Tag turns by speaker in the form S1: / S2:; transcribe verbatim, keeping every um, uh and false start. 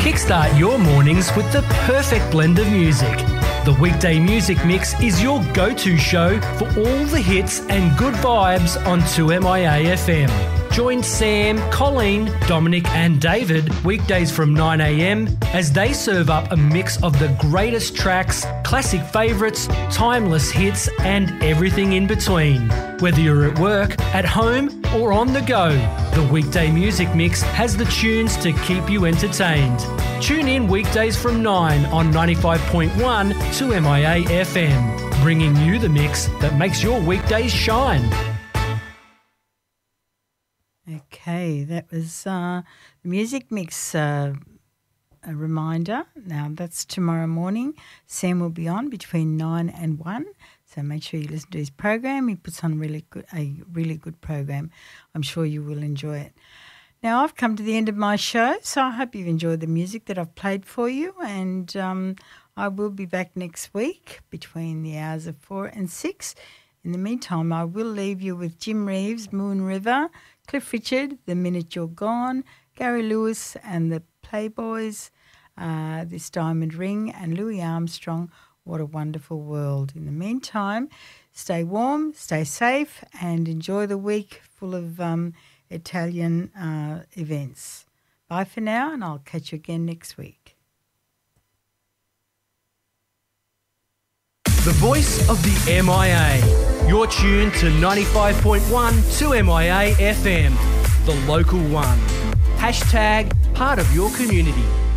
S1: Kickstart your mornings with the perfect blend of music. The Weekday Music Mix is your go-to show for all the hits and good vibes on two M I A F M. Join Sam, Colleen, Dominic and David weekdays from nine a m as they serve up a mix of the greatest tracks, classic favourites, timeless hits and everything in between. Whether you're at work, at home or on the go, the Weekday Music Mix has the tunes to keep you entertained. Tune in weekdays from nine on ninety-five point one two M I A F M, bringing you the mix that makes your weekdays shine.
S2: Okay, that was uh, the Music Mix uh, a reminder. Now, that's tomorrow morning. Sam will be on between nine and one, so make sure you listen to his program. He puts on really good, a really good program. I'm sure you will enjoy it. Now, I've come to the end of my show, so I hope you've enjoyed the music that I've played for you, and um, I will be back next week between the hours of four and six. In the meantime, I will leave you with Jim Reeves, Moon River, Cliff Richard, The Minute You're Gone, Gary Lewis and the Playboys, uh, This Diamond Ring, and Louis Armstrong, What a Wonderful World. In the meantime, stay warm, stay safe, and enjoy the week full of um, Italian uh, events. Bye for now, and I'll catch you again next week.
S1: The voice of the M I A. You're tuned to ninety-five point one two M I A F M, the local one. Hashtag part of your community.